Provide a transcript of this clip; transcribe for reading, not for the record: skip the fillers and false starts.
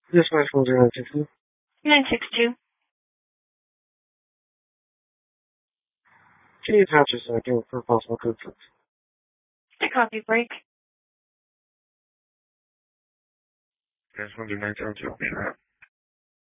Yes, my phone 0962. 962. Can you attach this again for possible code, please? To copy break. Yes, 972.